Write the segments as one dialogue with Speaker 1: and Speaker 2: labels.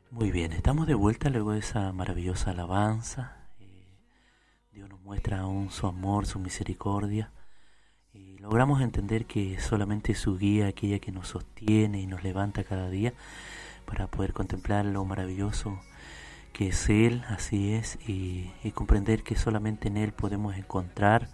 Speaker 1: Muy bien, estamos de vuelta luego de esa maravillosa alabanza. Dios nos muestra aún su amor, su misericordia. Y logramos entender que solamente su guía, aquella que nos sostiene y nos levanta cada día para poder contemplar lo maravilloso que es Él, así es, y comprender que solamente en Él podemos encontrar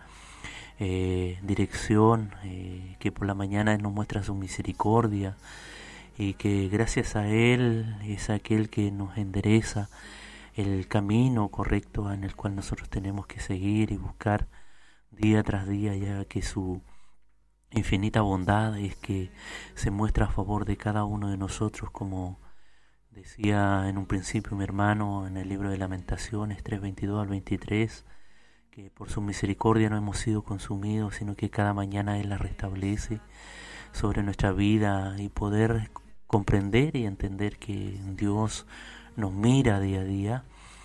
Speaker 1: dirección, que por la mañana Él nos muestra su misericordia y que gracias a Él es aquel que nos endereza el camino correcto en el cual nosotros tenemos que seguir y buscar día tras día, ya que su infinita bondad es que se muestra a favor de cada uno de nosotros, como decía en un principio mi hermano en el libro de Lamentaciones 3:22 al 23, que por su misericordia no hemos sido consumidos, sino que cada mañana Él la restablece sobre nuestra vida, y poder comprender y entender que Dios nos mira día a día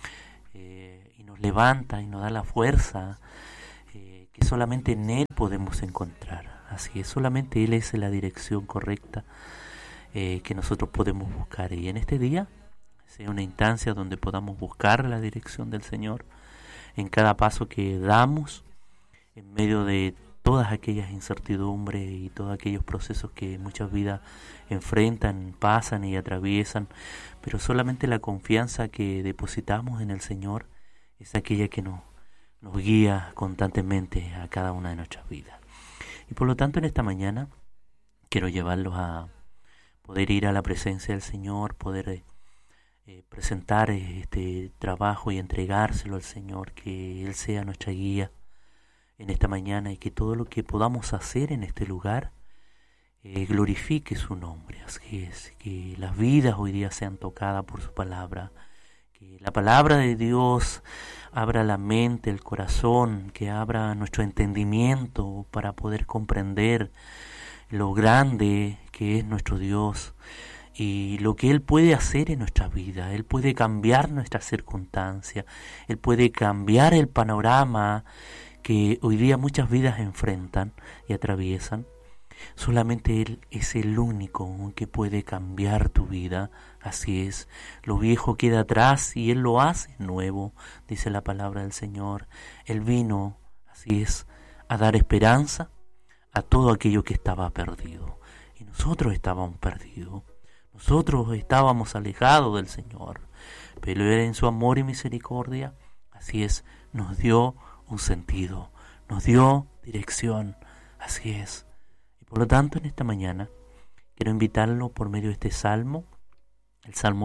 Speaker 1: y nos levanta y nos da la fuerza que solamente en Él podemos encontrar. Así es, solamente Él es la dirección correcta que nosotros podemos buscar. Y en este día sea una instancia donde podamos buscar la dirección del Señor en cada paso que damos, en medio de todas aquellas incertidumbres y todos aquellos procesos que muchas vidas enfrentan, pasan y atraviesan, pero solamente la confianza que depositamos en el Señor es aquella que nos guía constantemente a cada una de nuestras vidas. Y por lo tanto en esta mañana quiero llevarlos a poder ir a la presencia del Señor, poder presentar este trabajo y entregárselo al Señor, que Él sea nuestra guía en esta mañana y que todo lo que podamos hacer en este lugar glorifique su nombre. Así es, que las vidas hoy día sean tocadas por su palabra, que la palabra de Dios abra la mente, el corazón, que abra nuestro entendimiento para poder comprender lo grande que es nuestro Dios y lo que Él puede hacer en nuestra vida. Él puede cambiar nuestras circunstancias, Él puede cambiar el panorama que hoy día muchas vidas enfrentan y atraviesan. Solamente Él es el único que puede cambiar tu vida. Así es, lo viejo queda atrás y Él lo hace nuevo, dice la palabra del Señor. Él vino, así es, a dar esperanza a todo aquello que estaba perdido. Y nosotros estábamos perdidos, nosotros estábamos alejados del Señor, pero Él en su amor y misericordia, así es, nos dio un sentido, nos dio dirección, así es. Y por lo tanto en esta mañana quiero invitarlo por medio de este salmo, el Salmo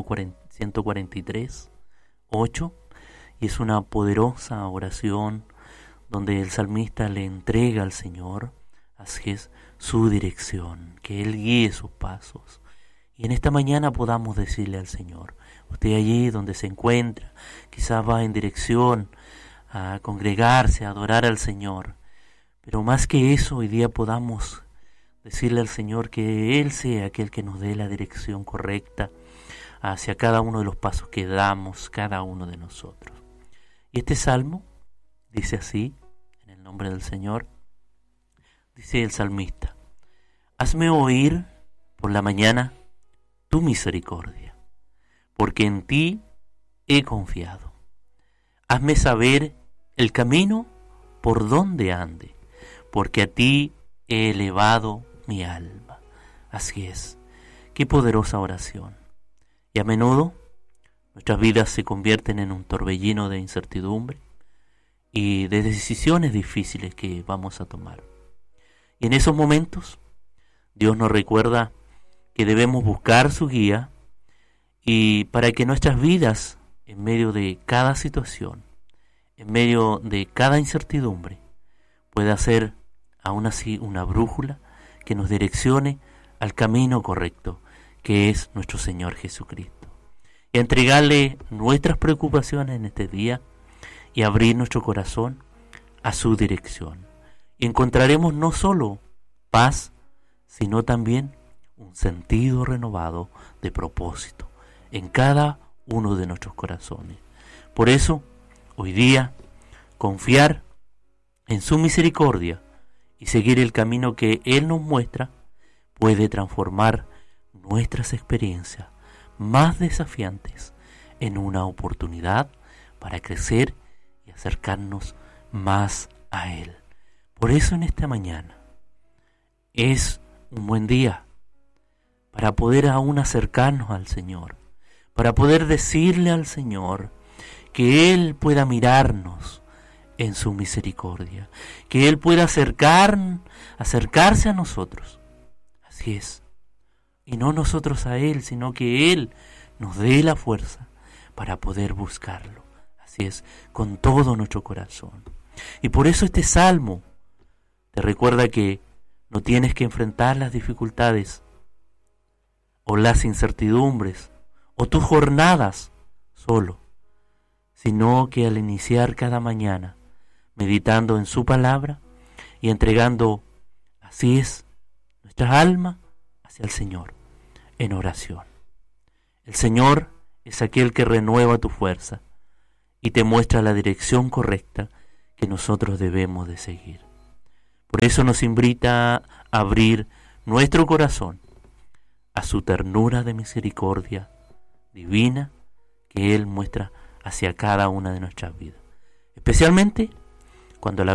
Speaker 1: 143, 8, y es una poderosa oración donde el salmista le entrega al Señor, así es, su dirección, que Él guíe sus pasos. Y en esta mañana podamos decirle al Señor, usted allí donde se encuentra, quizás va en dirección a congregarse, a adorar al Señor, pero más que eso, hoy día podamos decirle al Señor que Él sea aquel que nos dé la dirección correcta hacia cada uno de los pasos que damos, cada uno de nosotros. Y este salmo dice así, en el nombre del Señor, dice el salmista: hazme oír por la mañana tu misericordia, porque en ti he confiado. Hazme saber el camino por donde ande, porque a ti he elevado mi alma. Así es, qué poderosa oración. Y a menudo nuestras vidas se convierten en un torbellino de incertidumbre y de decisiones difíciles que vamos a tomar. Y en esos momentos Dios nos recuerda que debemos buscar su guía, y para que nuestras vidas, en medio de cada situación, en medio de cada incertidumbre, pueda ser aún así una brújula que nos direccione al camino correcto, que es nuestro Señor Jesucristo. Y entregarle nuestras preocupaciones en este día y abrir nuestro corazón a su dirección. Y encontraremos no solo paz, sino también un sentido renovado de propósito en cada uno de nuestros corazones. Por eso, hoy día, confiar en su misericordia y seguir el camino que Él nos muestra puede transformar nuestras experiencias más desafiantes en una oportunidad para crecer y acercarnos más a Él. Por eso en esta mañana es un buen día para poder aún acercarnos al Señor, para poder decirle al Señor que Él pueda mirarnos en su misericordia, que Él pueda acercarse a nosotros. Así es. Y no nosotros a Él, sino que Él nos dé la fuerza para poder buscarlo. Así es, con todo nuestro corazón. Y por eso este salmo te recuerda que no tienes que enfrentar las dificultades o las incertidumbres o tus jornadas solo, sino que al iniciar cada mañana meditando en su palabra y entregando, así es, nuestra alma hacia el Señor en oración. El Señor es aquel que renueva tu fuerza y te muestra la dirección correcta que nosotros debemos de seguir. Por eso nos invita a abrir nuestro corazón a su ternura de misericordia divina que Él muestra hacia cada una de nuestras vidas. Especialmente cuando la